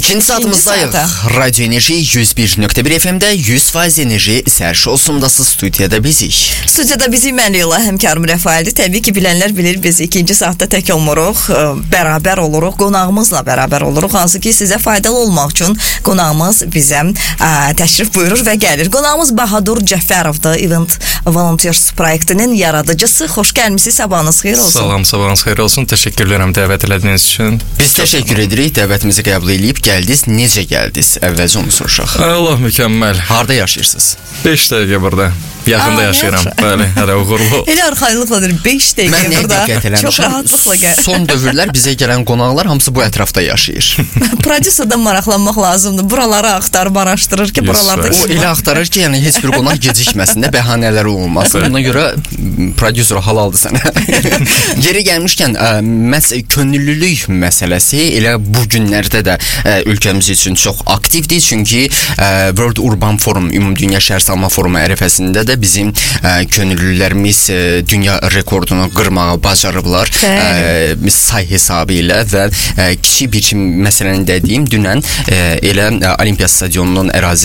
İkinci saatimizdayıq. Radyo Enerji 101.1 FM'də 100% enerji sərşi olsundası studiyada bizik. Studiyada bizim mən Leyla, həmkarım Rəfaildir. Təbii ki, bilənlər bilir, biz ikinci saatda tək olmuruq, bərabər oluruq, qonağımızla bərabər oluruq. Hansı ki, sizə faydalı olmaq üçün qonağımız bizə təşrif buyurur və gəlir. Qonağımız Bahadur Cəfərovdur, Event Volunteers proyektinin yaradıcısı. Xoş gəlmişsiniz, sabahınız xeyir olsun. Salam, sabahınız xeyir olsun. Təşəkkür edirəm dəvət elədiyiniz üçün. Biz təşəkkür edirik, dəvətimizi qəbul edib gəldiniz. Necə gəldiniz? Əvvəlcə onu soruşaq. Allah mükəmməl. Harda yaşayırsınız? 5 dəqiqə burada. Yaxında yaşayıram. Bəli, hələ uğurlu. Elə arxayınlıqladır, 5 dəqiqə burada. Çox rahatlıqla gəlir. Son dövrlər bizə gələn qonaqlar hamısı bu ətrafda yaşayır. Prodüserdən maraqlanmaq lazımdır. Buraları axtarıb araşdırır ki, buralarda o elə axtarır ki, yəni heç bir qonaq gecikməsin də, bəhanələri olmasın. Buna görə prodüser halaldır sənə. Geri gəlmişkən, könüllülük məsələsi elə bu günlərdə də ölkəmiz üçün çox aktivdir. Çünki World Urban Forum, Ümumdünya Şəhərsalma Forumu ərəfəsində də bizim könüllülərimiz dünya rekordunu qırmağa bacarıblar say hesabı ilə və kiçik bir məsələni dediyim dünən elə Olimpiya stadionunun ərazisi